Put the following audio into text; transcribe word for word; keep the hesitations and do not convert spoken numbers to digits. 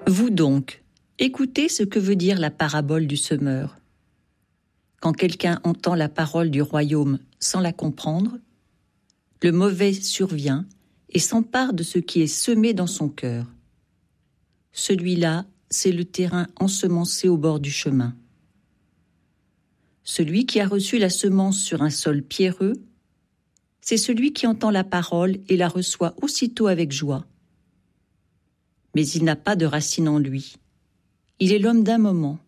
Vous donc, écoutez ce que veut dire la parabole du semeur. Quand quelqu'un entend la parole du royaume sans la comprendre, le mauvais survient et s'empare de ce qui est semé dans son cœur. Celui-là, c'est le terrain ensemencé au bord du chemin. Celui qui a reçu la semence sur un sol pierreux, c'est celui qui entend la parole et la reçoit aussitôt avec joie. Mais il n'a pas de racine en lui. Il est l'homme d'un moment.